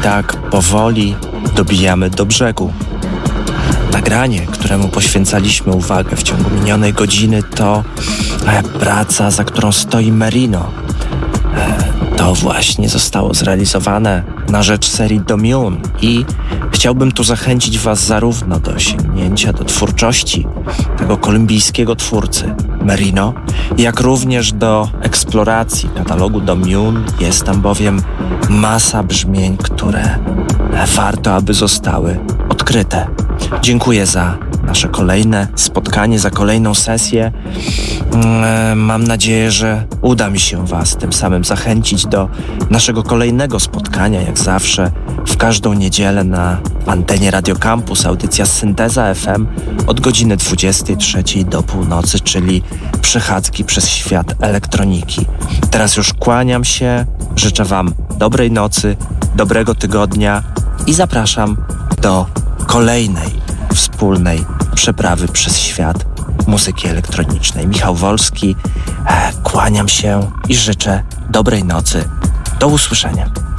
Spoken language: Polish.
tak powoli dobijamy do brzegu. Nagranie, któremu poświęcaliśmy uwagę w ciągu minionej godziny, to praca, za którą stoi Merino. To właśnie zostało zrealizowane na rzecz serii Domune i chciałbym tu zachęcić Was zarówno do sięgnięcia do twórczości tego kolumbijskiego twórcy Merino, jak również do eksploracji katalogu Domune. Jest tam bowiem masa brzmień, które warto, aby zostały odkryte. Dziękuję za nasze kolejne spotkanie, za kolejną sesję. Mam nadzieję, że uda mi się Was tym samym zachęcić do naszego kolejnego spotkania, jak zawsze w każdą niedzielę na antenie Radio Campus, audycja Synteza FM od godziny 23 do północy, czyli przechadzki przez świat elektroniki. Teraz już kłaniam się, życzę Wam dobrej nocy, dobrego tygodnia i zapraszam do kolejnej wspólnej przeprawy przez świat muzyki elektronicznej. Michał Wolski, kłaniam się i życzę dobrej nocy. Do usłyszenia.